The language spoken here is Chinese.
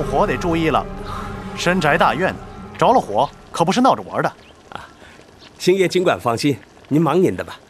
火得注意了，深宅大院着了火可不是闹着玩的。 星爷尽管放心，您忙您的吧。